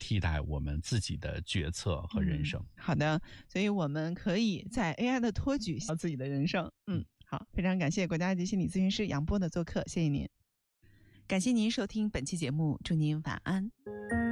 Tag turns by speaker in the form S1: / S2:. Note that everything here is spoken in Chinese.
S1: 替代我们自己的决策和人生。
S2: 好的，所以我们可以在 AI 的托举下自己的人生。好，非常感谢国家级心理咨询师杨波的做客，谢谢您。感谢您收听本期节目，祝您晚安。